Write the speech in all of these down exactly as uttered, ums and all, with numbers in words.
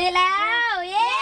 ตื่นแล้วเย้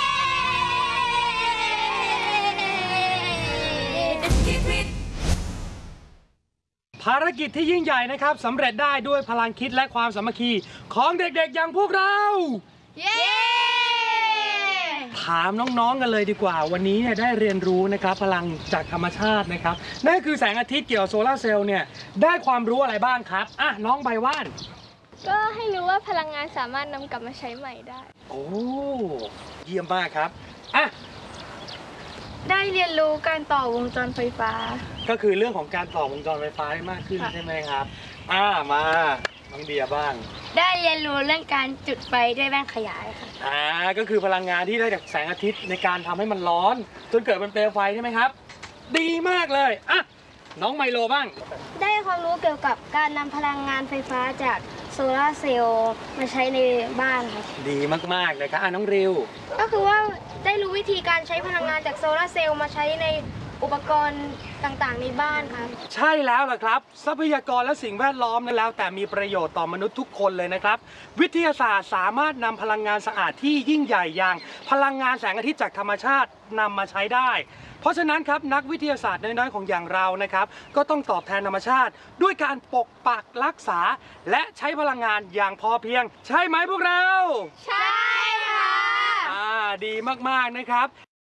ภารกิจที่ยิ่งใหญ่นะครับสำเร็จได้ด้วยพลังคิดและความสามัคคีของเด็กๆอย่างพวกเราเย้ถามน้องๆกันเลยดีกว่าวันนี้เนี่ยได้เรียนรู้นะครับพลังจากธรรมชาตินะครับนั่นคือแสงอาทิตย์เกี่ยวกับโซลาร์เซลล์เนี่ยได้ความรู้อะไรบ้างครับอ่ะน้องใบว่านก็ให้รู้ว่าพลังงานสามารถนำกลับมาใช้ใหม่ได้โอ้เยี่ยมมากครับอ่ะได้เรียนรู้การต่อวงจรไฟฟ้าก็คือเรื่องของการต่อวงจรไฟฟ้าได้มากขึ้นใช่ไหมครับอ่ามาน้องเดียบ้างได้เรียนรู้เรื่องการจุดไฟด้วยแว่นขยายค่ะอ่าก็คือพลังงานที่ได้จากแสงอาทิตย์ในการทำให้มันร้อนจนเกิดเป็นเปลวไฟใช่ไหมครับดีมากเลยอ่ะน้องไมโลบ้างได้ความรู้เกี่ยวกับการนำพลังงานไฟฟ้าจากโซลาร์เซลล์มาใช้ในบ้านครับดีมากๆเลยครับอ่ะน้องริวก็คือว่าได้รู้วิธีการใช้พลังงานจากโซลาร์เซลล์มาใช้ในอุปกรณ์ต่างๆในบ้านครับใช่แล้วล่ะครับทรัพยากรและสิ่งแวดล้อมนั้นแล้วแต่มีประโยชน์ต่อมนุษย์ทุกคนเลยนะครับวิทยาศาสตร์สามารถนำพลังงานสะอาดที่ยิ่งใหญ่อย่างพลังงานแสงอาทิตย์จากธรรมชาตินำมาใช้ได้เพราะฉะนั้นครับนักวิทยาศาสตร์น้อยๆของอย่างเรานะครับก็ต้องตอบแทนธรรมชาติด้วยการปกปักรักษาและใช้พลังงานอย่างพอเพียงใช่ไหมพวกเราใช่ค่ะอ่าดีมากๆนะครับ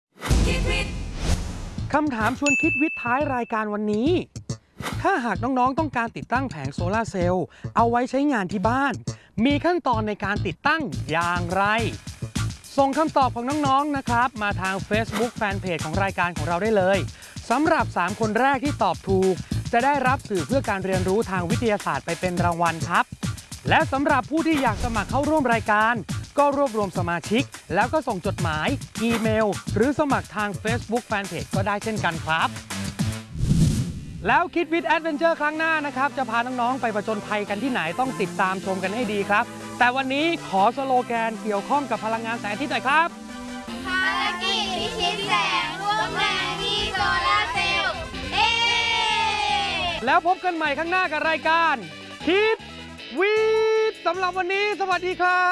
คำถามชวนคิดวิทย์ท้ายรายการวันนี้ถ้าหากน้องๆต้องการติดตั้งแผงโซลาร์เซลล์เอาไว้ใช้งานที่บ้านมีขั้นตอนในการติดตั้งอย่างไรส่งคำตอบของน้องๆนะครับมาทาง Facebook Fanpage ของรายการของเราได้เลยสำหรับสามคนแรกที่ตอบถูกจะได้รับสื่อเพื่อการเรียนรู้ทางวิทยาศาสตร์ไปเป็นรางวัลครับและสำหรับผู้ที่อยากสมัครเข้าร่วมรายการก็รวบรวมสมาชิกแล้วก็ส่งจดหมายอีเมลหรือสมัครทาง Facebook Fanpage ก็ได้เช่นกันครับแล้วคิดวิทย์แอดเวนเจอร์ครั้งหน้านะครับจะพาน้องๆไปผจญภัยกันที่ไหนต้องติดตามชมกันให้ดีครับแต่วันนี้ขอสโลแกนเกี่ยวข้องกับพลังงานแสงอาทิตย์หน่อยครับภารกิจพิชิตแสงร่วมแรงที่โซลาร์เซลล์เอแล้วพบกันใหม่ข้างหน้ากับรายการคิดวิทย์สำหรับวันนี้สวัสดีครับ